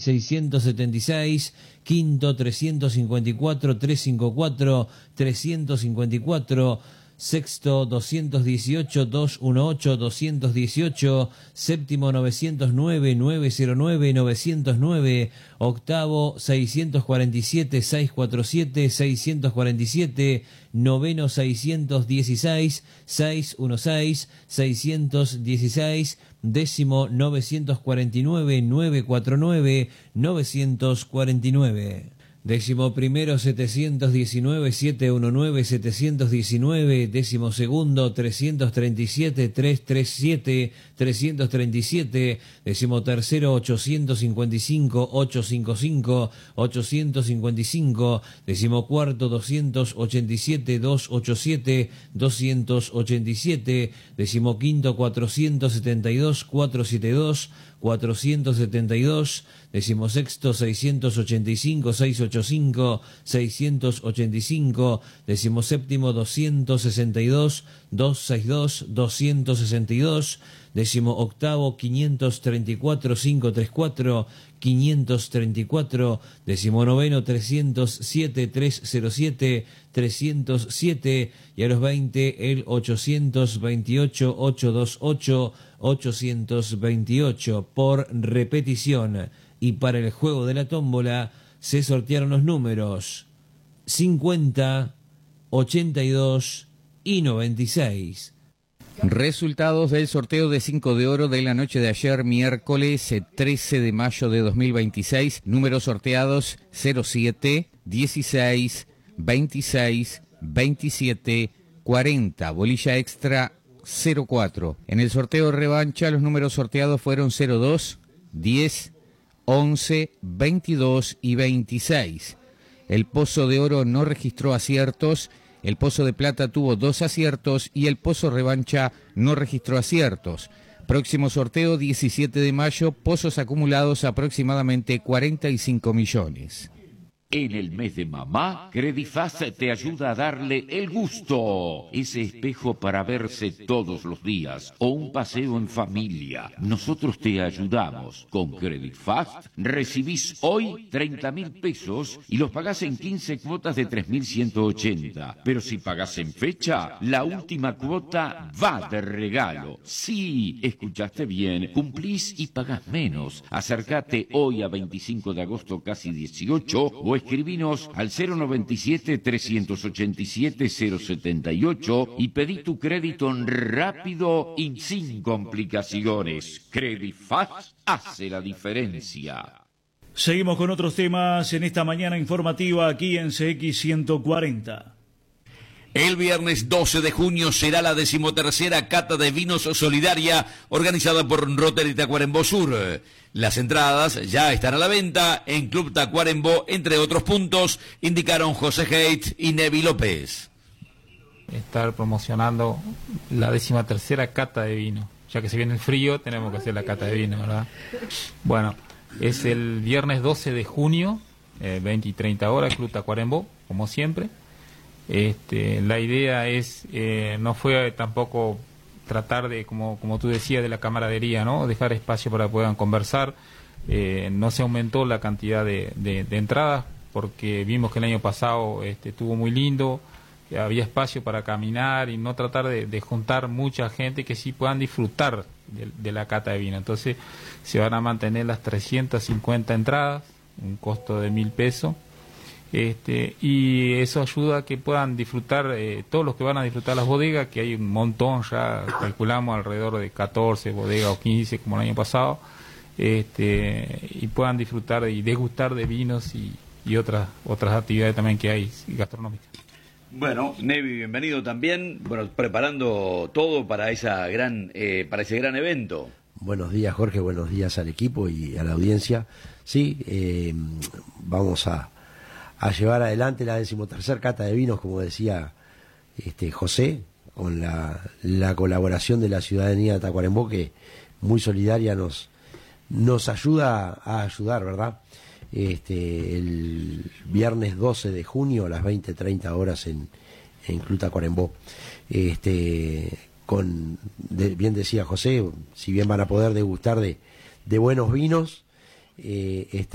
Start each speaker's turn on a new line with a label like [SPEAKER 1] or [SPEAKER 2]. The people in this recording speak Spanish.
[SPEAKER 1] 676, quinto 354, 354, 354, sexto 218, 218, 218, séptimo 909, 909, 909, octavo 647, 647, 647, noveno 616, 616, 616, décimo 949, 949, 949. Décimo primero 719, 719, 719, décimo segundo 337, 337, 337, décimo tercero 855, 855, 855, décimo cuarto 287, 287, 287, décimo quinto 472, 472, 472, decimosexto 685, 685, 685, decimoséptimo 262, 262, 262, decimoctavo 534, 534, 534, decimonoveno 307, 307, 307, y a los 20 el 828, 828, 828. Por repetición y para el juego de la tómbola se sortearon los números 50, 82 y 96.
[SPEAKER 2] Resultados del sorteo de 5 de oro de la noche de ayer, miércoles 13 de mayo de 2026. Números sorteados 07, 16, 26, 27, 40. Bolilla extra 04. En el sorteo revancha los números sorteados fueron 02, 10, 11, 22 y 26. El pozo de oro no registró aciertos. El pozo de plata tuvo 2 aciertos y el pozo revancha no registró aciertos. Próximo sorteo 17 de mayo, pozos acumulados aproximadamente 45 millones.
[SPEAKER 3] En el mes de mamá, Credifast te ayuda a darle el gusto. Ese espejo para verse todos los días o un paseo en familia. Nosotros te ayudamos. Con Credifast recibís hoy 30.000 pesos y los pagás en 15 cuotas de 3.180. Pero si pagás en fecha, la última cuota va de regalo. Sí, escuchaste bien. Cumplís y pagás menos. Acércate hoy a 25 de agosto, casi 18, o escribinos al 097-387-078 y pedí tu crédito rápido y sin complicaciones. Credifast hace la diferencia.
[SPEAKER 4] Seguimos con otros temas en esta mañana informativa aquí en CX 140.
[SPEAKER 5] El viernes 12 de junio será la 13ª Cata de Vinos Solidaria organizada por Rotary Tacuarembó Sur. Las entradas ya están a la venta en Club Tacuarembó, entre otros puntos, indicaron José Haidt y Nevi López.
[SPEAKER 6] Estar promocionando la 13ª Cata de Vino. Ya que se viene el frío, tenemos que hacer la cata de vino, ¿verdad? Bueno, es el viernes 12 de junio, 20 y 30 horas, Club Tacuarembó, como siempre. La idea es, no fue tampoco tratar de, como tú decías, de la camaradería, ¿no? Dejar espacio para que puedan conversar. No se aumentó la cantidad de entradas porque vimos que el año pasado estuvo muy lindo, había espacio para caminar y no tratar de juntar mucha gente que sí puedan disfrutar de la cata de vino. Entonces se van a mantener las 350 entradas, un costo de 1.000 pesos. Y eso ayuda a que puedan disfrutar, todos los que van a disfrutar las bodegas, que hay un montón, ya calculamos alrededor de 14 bodegas o 15 como el año pasado, y puedan disfrutar y degustar de vinos y otras actividades también que hay gastronómicas.
[SPEAKER 5] Bueno, Nevi, bienvenido también, bueno, preparando todo para ese gran evento.
[SPEAKER 7] Buenos días, Jorge, buenos días al equipo y a la audiencia. Sí, vamos a llevar adelante la 13ª Cata de Vinos, como decía José, con la colaboración de la ciudadanía de Tacuarembó, que muy solidaria nos ayuda a ayudar, ¿verdad? El viernes 12 de junio a las 20:30 horas en Club Tacuarembó. Bien decía José, si bien van a poder degustar de buenos vinos,